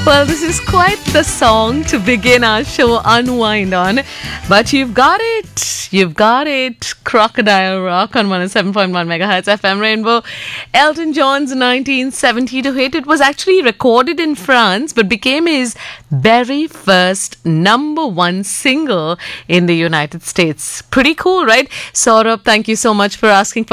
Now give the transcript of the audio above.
Well, this is quite the song to begin our show Unwind on. But you've got it. You've got it. Crocodile Rock on 107.1 megahertz FM Rainbow. Elton John's 1972 hit. It was actually recorded in France but became his very first number one single in the United States. Pretty cool, right? Saurabh, thank you so much for asking for